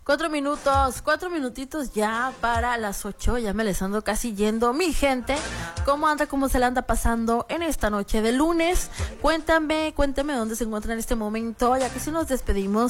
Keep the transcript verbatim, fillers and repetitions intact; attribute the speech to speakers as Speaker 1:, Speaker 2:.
Speaker 1: Cuatro minutos, cuatro minutitos ya para las ocho, ya me les ando casi yendo. Mi gente, ¿cómo anda, cómo se la anda pasando en esta noche de lunes? Cuéntame, cuéntame dónde se encuentran en este momento, ya que si nos despedimos.